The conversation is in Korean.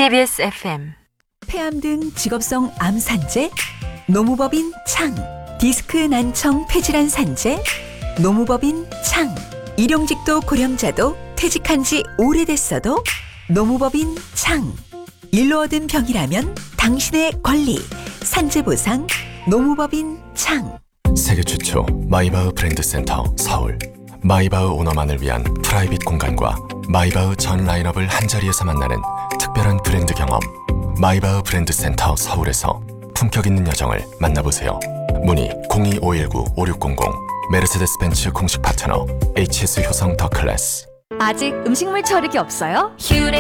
TBS FM 폐암 등 직업성 암 산재, 노무법인 창, 디스크 난청 폐질환 산재, 노무법인 창, 일용직도 고령자도 퇴직한 지 오래됐어도 노무법인 창, 일로 얻은 병이라면 당신의 권리, 산재보상, 노무법인 창. 세계 최초 마이바흐 브랜드 센터 서울. 마이바흐 오너만을 위한 프라이빗 공간과 마이바흐 전 라인업을 한자리에서 만나는 특별한 브랜드 경험. 마이바흐 브랜드 센터 서울에서 품격 있는 여정을 만나보세요. 문의 02-519-5600. 메르세데스 벤츠 공식 파트너 HS 효성 더 클래스. 아직 음식물 처리기 없어요? 휴레